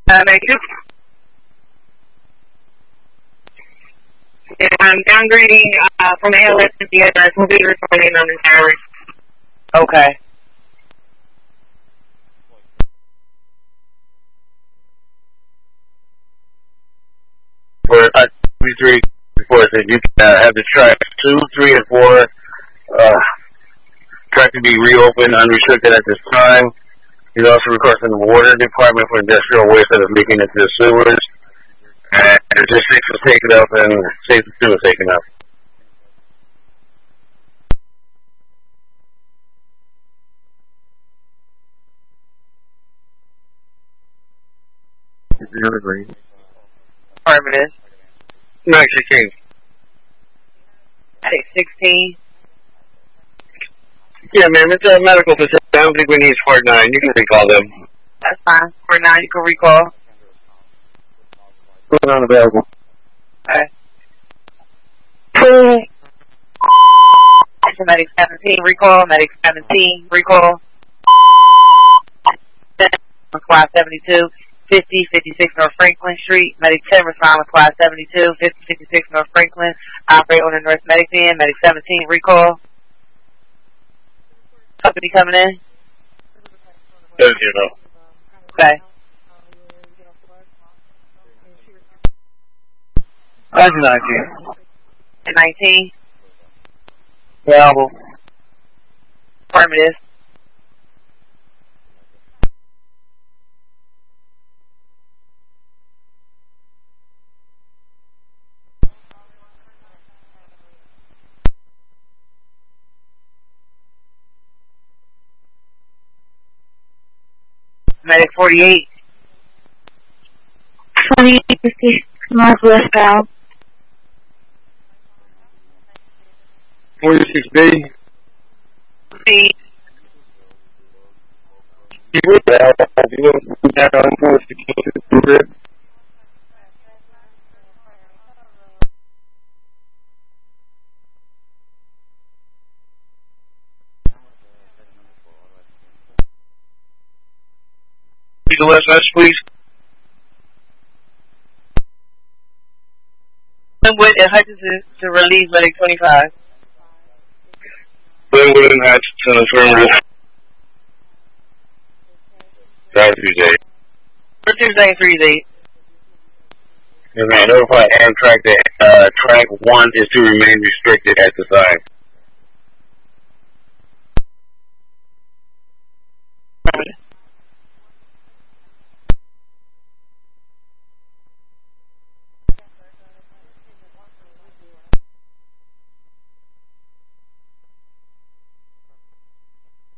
Medic 2. And I'm downgrading from ALS to the address. We'll be responding on this hour. Okay. For 3 before it said you can have the tracks 2, 3, and 4 track to be reopened unrestricted at this time. He's also requesting the water department for industrial waste that is leaking into the sewers. And logistics was taken up and safety 2 was taken up. Affirmative. Max 16. Medic 16. Yeah, ma'am, it's a medical facility. I don't think we need 49. You can recall them. That's fine. 49, you can recall. What's unavailable? Okay. Medic 17, recall. Medic 17, recall. Class 72, 50, 56 North Franklin Street. Medic 10, respond with Class 72, 50, 56 North Franklin. Operate on the North Medic van. Medic 17, recall. Company coming in? Yes, you know. Okay. That's 19. 19. Available. Affirmative. Medic 48. 2850 northwestbound. 46B. C. You would have that on course to keep it. The West West, please. Linwood and Hutchinson to release Medic 25. Linwood and Hutchinson, affirmative. Sorry, Tuesday. For Tuesday, 3 And I notify Amtrak that track 1 is to remain restricted at the time.